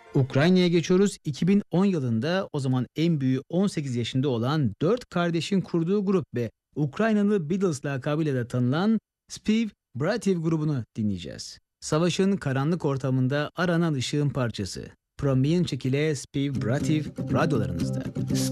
Ukrayna'ya geçiyoruz. 2010 yılında o zaman en büyüğü 18 yaşında olan 4 kardeşin kurduğu grup ve Ukraynalı Beatles lakabıyla da tanınan Spiv Brativ grubunu dinleyeceğiz. Savaşın karanlık ortamında aranan ışığın parçası. Promiyen çekile Spiv Brativ radyolarınızda.